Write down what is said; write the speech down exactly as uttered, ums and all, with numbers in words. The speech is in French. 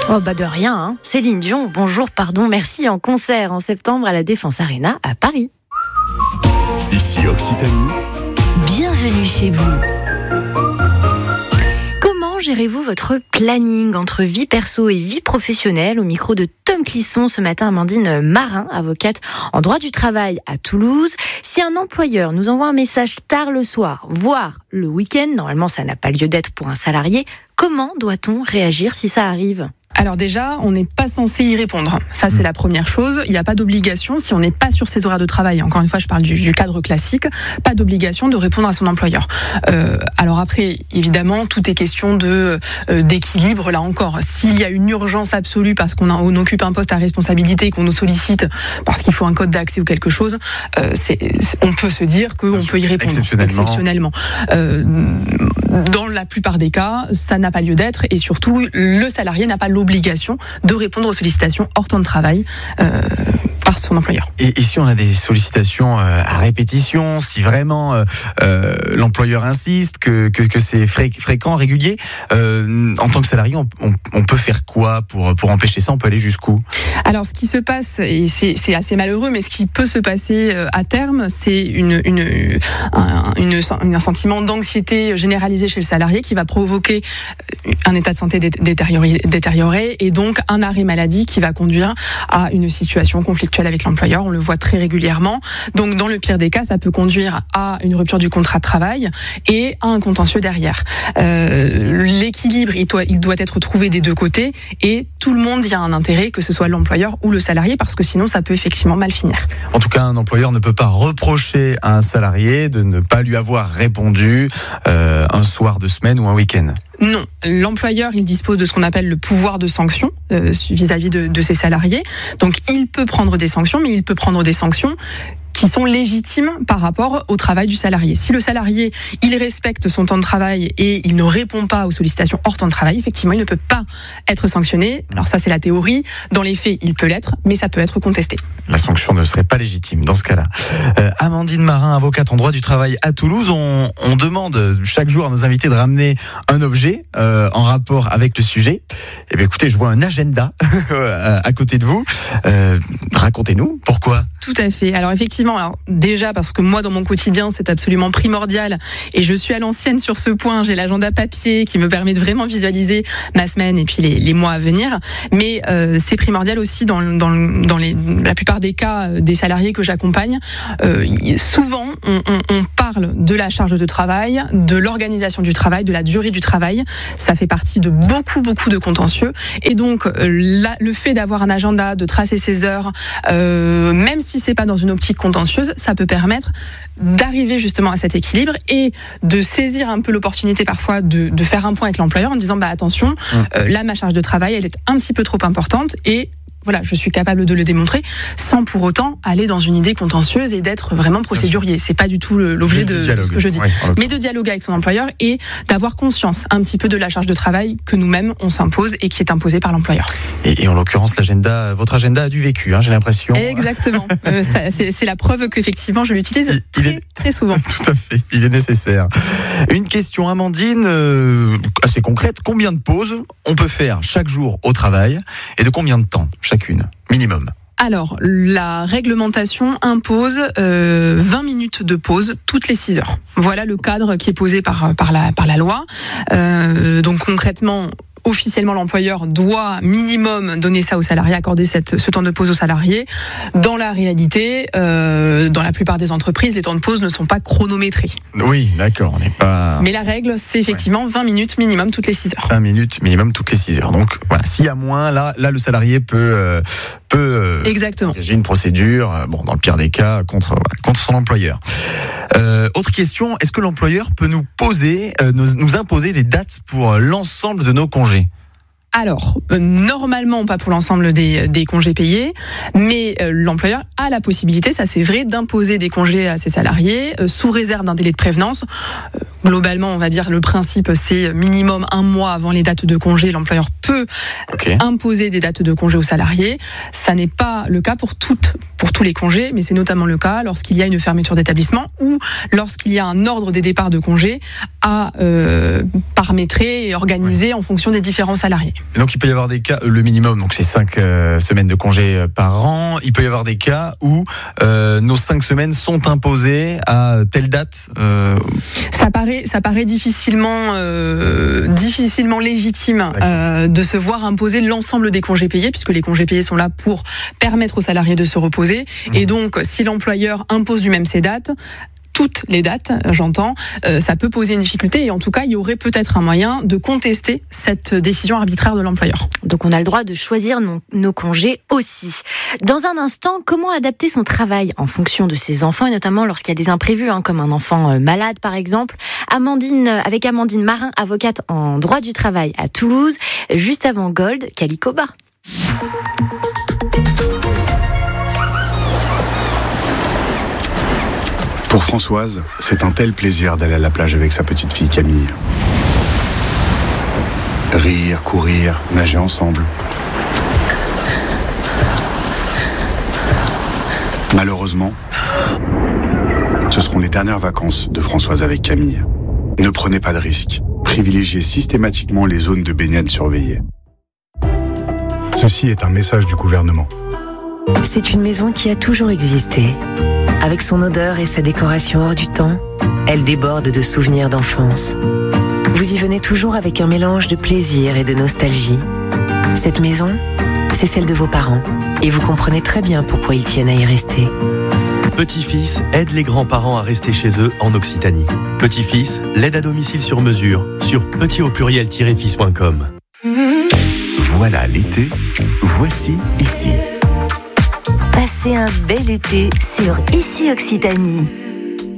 Oh bah de rien, hein. Céline Dion, bonjour, pardon, merci en concert en septembre à la Défense Arena à Paris. Ici Occitanie. Bienvenue chez vous. Comment gérez-vous votre planning entre vie perso et vie professionnelle? Au micro de Tom Clisson ce matin, Amandine Marin, avocate en droit du travail à Toulouse. Si un employeur nous envoie un message tard le soir, voire le week-end, normalement ça n'a pas lieu d'être pour un salarié, comment doit-on réagir si ça arrive ? Alors déjà, on n'est pas censé y répondre. Ça, c'est la première chose. Il n'y a pas d'obligation, si on n'est pas sur ses horaires de travail, encore une fois, je parle du, du cadre classique, pas d'obligation de répondre à son employeur. Euh, alors après, évidemment, tout est question de euh, d'équilibre, là encore. S'il y a une urgence absolue parce qu'on, a, on occupe un poste à responsabilité et qu'on nous sollicite parce qu'il faut un code d'accès ou quelque chose, euh, c'est, on peut se dire qu'on peut y répondre. Exceptionnellement. Exceptionnellement. Euh, dans la plupart des cas, ça n'a pas lieu d'être et surtout, le salarié n'a pas l'obligation obligation de répondre aux sollicitations hors temps de travail euh, par son employeur. Et, et si on a des sollicitations euh, à répétition, si vraiment euh, euh, l'employeur insiste, que, que, que c'est fré- fréquent, régulier, euh, en tant que salarié, on, on, on peut faire quoi pour, pour empêcher ça? On peut aller jusqu'où? Alors, ce qui se passe, et c'est, c'est assez malheureux, mais ce qui peut se passer à terme, c'est une, une, un, une, un sentiment d'anxiété généralisé chez le salarié qui va provoquer un état de santé détérioré, détérioré et donc un arrêt maladie qui va conduire à une situation conflictuelle avec l'employeur. On le voit très régulièrement. Donc, dans le pire des cas, ça peut conduire à une rupture du contrat de travail et à un contentieux derrière. Euh, l'équilibre, il doit, il doit être trouvé des deux côtés et tout le monde y a un intérêt, que ce soit l'employeur ou le salarié, parce que sinon, ça peut effectivement mal finir. En tout cas, un employeur ne peut pas reprocher à un salarié de ne pas lui avoir répondu euh, un soir de semaine ou un week-end. Non, l'employeur, il dispose de ce qu'on appelle le pouvoir de sanction euh, vis-à-vis de, de ses salariés. Donc, il peut prendre des sanctions, mais il peut prendre des sanctions qui sont légitimes par rapport au travail du salarié. Si le salarié, il respecte son temps de travail et il ne répond pas aux sollicitations hors temps de travail, effectivement, il ne peut pas être sanctionné. Alors ça, c'est la théorie. Dans les faits, il peut l'être, mais ça peut être contesté. La sanction ne serait pas légitime dans ce cas-là. Euh, Amandine Marin, avocate en droit du travail à Toulouse, on, on demande chaque jour à nos invités de ramener un objet euh, en rapport avec le sujet. Eh bien, écoutez, je vois un agenda à côté de vous. Euh, racontez-nous, pourquoi ? Tout à fait. Alors effectivement, alors déjà parce que moi dans mon quotidien c'est absolument primordial et je suis à l'ancienne sur ce point. J'ai l'agenda papier qui me permet de vraiment visualiser ma semaine et puis les, les mois à venir. Mais euh, c'est primordial aussi dans, dans, dans les, la plupart des cas des salariés que j'accompagne. Euh, souvent on, on, on parle de la charge de travail, de l'organisation du travail, de la durée du travail. Ça fait partie de beaucoup beaucoup de contentieux et donc la, le fait d'avoir un agenda, de tracer ses heures, euh, même si c'est pas dans une optique contentieuse, ça peut permettre d'arriver justement à cet équilibre et de saisir un peu l'opportunité parfois de, de faire un point avec l'employeur en disant bah attention, euh, là ma charge de travail elle est un petit peu trop importante et voilà, je suis capable de le démontrer sans pour autant aller dans une idée contentieuse et d'être vraiment procédurier. C'est pas du tout l'objet de, de ce que je dis. Oui, mais de dialoguer avec son employeur et d'avoir conscience un petit peu de la charge de travail que nous-mêmes on s'impose et qui est imposée par l'employeur. Et, et en l'occurrence, l'agenda, votre agenda a du vécu, hein, j'ai l'impression. Exactement. euh, ça, c'est, c'est la preuve qu'effectivement je l'utilise il, très, il est... très souvent. Tout à fait, il est nécessaire. Une question, Amandine, euh, assez concrète. Combien de pauses on peut faire chaque jour au travail et de combien de temps chacune, minimum? Alors, la réglementation impose euh, vingt minutes de pause toutes les six heures. Voilà le cadre qui est posé par, par, la, par la loi. Euh, donc concrètement, officiellement, l'employeur doit minimum donner ça aux salariés, accorder cette, ce temps de pause aux salariés. Dans la réalité, euh, dans la plupart des entreprises, les temps de pause ne sont pas chronométrés. Oui, d'accord, on n'est pas... Mais la règle, c'est effectivement ouais. vingt minutes minimum toutes les six heures. vingt minutes minimum toutes les six heures. Donc voilà, s'il y a moins, là, là le salarié peut... Euh, peut euh, Exactement. engager une procédure, euh, bon, dans le pire des cas, contre, voilà, contre son employeur. Euh, autre question, est-ce que l'employeur peut nous poser, euh, nous, nous imposer des dates pour l'ensemble de nos congés ? Alors, euh, normalement, pas pour l'ensemble des, des congés payés, mais euh, l'employeur a la possibilité, ça c'est vrai, d'imposer des congés à ses salariés, euh, sous réserve d'un délai de prévenance. Euh, globalement, on va dire, le principe, c'est minimum un mois avant les dates de congé, l'employeur peut okay. imposer des dates de congé aux salariés. Ça n'est pas le cas pour toutes, pour tous les congés, mais c'est notamment le cas lorsqu'il y a une fermeture d'établissement ou lorsqu'il y a un ordre des départs de congés à euh, paramétrer et organiser ouais. en fonction des différents salariés. Donc il peut y avoir des cas, le minimum, donc c'est cinq euh, semaines de congé par an. Il peut y avoir des cas où euh, nos cinq semaines sont imposées à telle date. Euh... Ça paraît, ça paraît difficilement, euh, difficilement légitime euh, de se voir imposer l'ensemble des congés payés, puisque les congés payés sont là pour permettre aux salariés de se reposer. Mmh. Et donc, si l'employeur impose lui-même ces dates, toutes les dates, j'entends, euh, ça peut poser une difficulté et en tout cas, il y aurait peut-être un moyen de contester cette décision arbitraire de l'employeur. Donc on a le droit de choisir nos, nos congés aussi. Dans un instant, comment adapter son travail en fonction de ses enfants et notamment lorsqu'il y a des imprévus, hein, comme un enfant malade par exemple. Amandine, avec Amandine Marin, avocate en droit du travail à Toulouse, juste avant Gold, Calicoba. Pour Françoise, c'est un tel plaisir d'aller à la plage avec sa petite fille Camille. Rire, courir, nager ensemble. Malheureusement, ce seront les dernières vacances de Françoise avec Camille. Ne prenez pas de risques. Privilégiez systématiquement les zones de baignade surveillées. Ceci est un message du gouvernement. C'est une maison qui a toujours existé. Avec son odeur et sa décoration hors du temps, elle déborde de souvenirs d'enfance. Vous y venez toujours avec un mélange de plaisir et de nostalgie. Cette maison, c'est celle de vos parents. Et vous comprenez très bien pourquoi ils tiennent à y rester. Petit-fils aide les grands-parents à rester chez eux en Occitanie. Petit-fils, l'aide à domicile sur mesure sur petit au pluriel tiret fils point com. Voilà l'été, voici ici. Passez un bel été sur Ici Occitanie.